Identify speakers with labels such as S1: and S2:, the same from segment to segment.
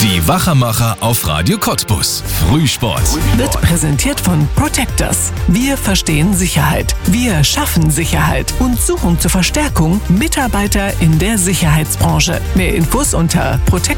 S1: Die Wachermacher auf Radio Cottbus. Frühsport.
S2: Wird präsentiert von Protectors. Wir verstehen Sicherheit. Wir schaffen Sicherheit und suchen zur Verstärkung Mitarbeiter in der Sicherheitsbranche. Mehr Infos unter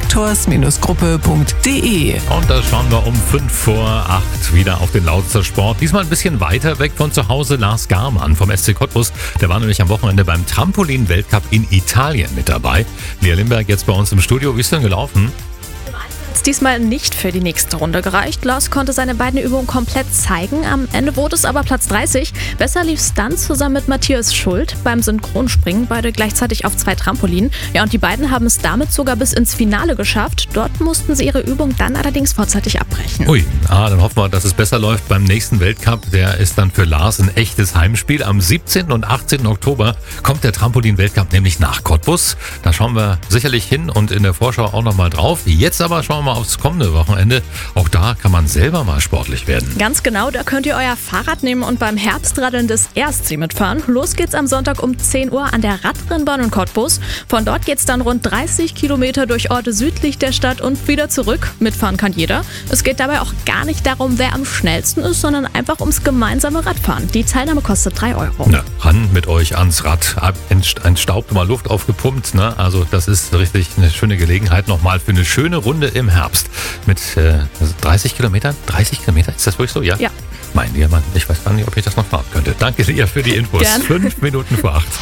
S2: protectors-gruppe.de.
S3: Und da schauen wir um 5:05 wieder auf den Lausitzer Sport. Diesmal ein bisschen weiter weg von zu Hause. Lars Garmann vom SC Cottbus. Der war nämlich am Wochenende beim Trampolin-Weltcup in Italien mit dabei. Lea Limberg jetzt bei uns im Studio. Wie ist denn gelaufen?
S4: Diesmal nicht für die nächste Runde gereicht. Lars konnte seine beiden Übungen komplett zeigen. Am Ende wurde es aber Platz 30. Besser lief es dann zusammen mit Matthias Schuld beim Synchronspringen, beide gleichzeitig auf 2 Trampolinen. Ja, und die beiden haben es damit sogar bis ins Finale geschafft. Dort mussten sie ihre Übung dann allerdings vorzeitig abbrechen.
S3: Ui, dann hoffen wir, dass es besser läuft beim nächsten Weltcup. Der ist dann für Lars ein echtes Heimspiel. Am 17. und 18. Oktober kommt der Trampolin-Weltcup nämlich nach Cottbus. Da schauen wir sicherlich hin und in der Vorschau auch nochmal drauf. Jetzt aber schauen wir mal aufs kommende Wochenende. Auch da kann man selber mal sportlich werden.
S4: Ganz genau, da könnt ihr euer Fahrrad nehmen und beim Herbstradeln des Erstsee mitfahren. Los geht's am Sonntag um 10 Uhr an der Radrennbahn in Cottbus. Von dort geht's dann rund 30 Kilometer durch Orte südlich der Stadt und wieder zurück. Mitfahren kann jeder. Es geht dabei auch gar nicht darum, wer am schnellsten ist, sondern einfach ums gemeinsame Radfahren. Die Teilnahme kostet 3 €.
S3: Na, ran mit euch ans Rad. Entstaubt mal Luft aufgepumpt. Ne? Also das ist richtig eine schöne Gelegenheit nochmal für eine schöne Runde im Herbst. Mit 30 Kilometern? 30 Kilometer? Ist das wirklich so? Ja. Mein lieber Mann, ich weiß gar nicht, ob ich das noch fahren könnte. Danke dir für die Infos.
S4: Gern.
S3: 5 Minuten vor 8.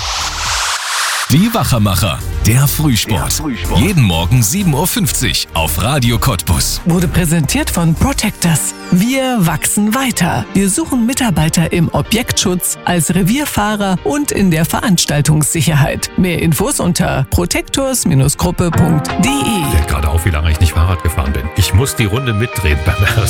S1: Die Wachermacher. Der Frühsport. Jeden Morgen 7:50 Uhr auf Radio Cottbus.
S2: Wurde präsentiert von Protectors. Wir wachsen weiter. Wir suchen Mitarbeiter im Objektschutz, als Revierfahrer und in der Veranstaltungssicherheit. Mehr Infos unter protectors-gruppe.de.
S3: Fällt gerade auf, wie lange ich nicht Fahrrad gefahren bin. Ich muss die Runde mitdrehen beim RSV.